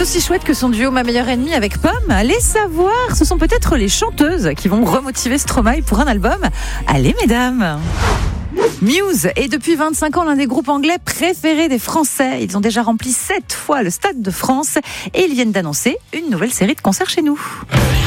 aussi chouette que son duo Ma meilleure ennemie avec Pomme. Allez savoir, ce sont peut-être les chanteuses qui vont remotiver Stromae pour un album. Allez mesdames. Muse est depuis 25 ans l'un des groupes anglais préférés des Français. Ils ont déjà rempli 7 fois le Stade de France et ils viennent d'annoncer une nouvelle série de concerts chez nous.